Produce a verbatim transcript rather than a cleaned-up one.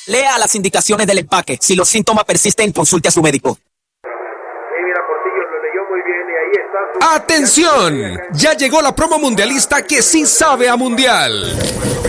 Lea las indicaciones del empaque. Si los síntomas persisten, consulte a su médico. ¡Atención! Ya llegó la promo mundialista que sí sabe a mundial.